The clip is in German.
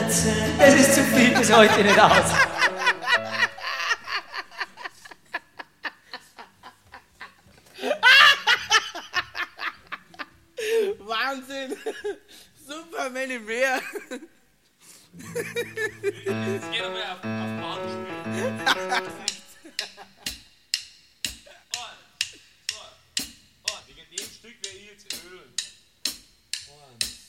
Das ist zu viel bis heute nicht aus. Wahnsinn! Super, Manny Bear! Jetzt geht er mal auf Bahn spielen. Wegen dem Stück werde ich jetzt ölen. 1,